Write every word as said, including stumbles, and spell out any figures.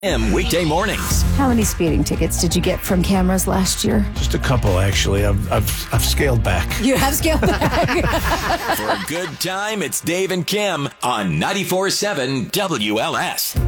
M weekday mornings. How many speeding tickets did you get from cameras last year? Just a couple, actually. I've I've, I've scaled back. You have scaled back. For a good time, it's Dave and Kim on ninety-four point seven W L S.